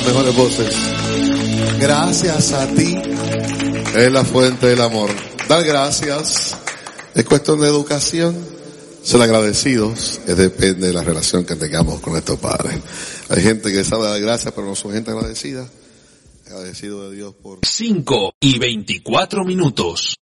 mejores voces. Gracias a ti es la fuente del amor. Dar gracias es cuestión de educación. Ser agradecidos depende de la relación que tengamos con nuestros padres. Hay gente que sabe dar gracias, pero no son gente agradecida. Agradecido de Dios por 5:24.